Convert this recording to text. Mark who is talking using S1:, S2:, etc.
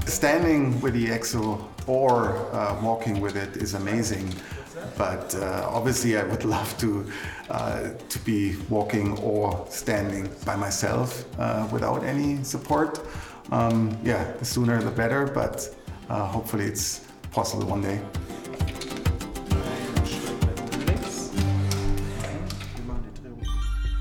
S1: Standing with the EXO or walking with it is amazing, but obviously I would love to be walking or standing by myself without any support. Yeah, the sooner the better, but hopefully it's possible one day.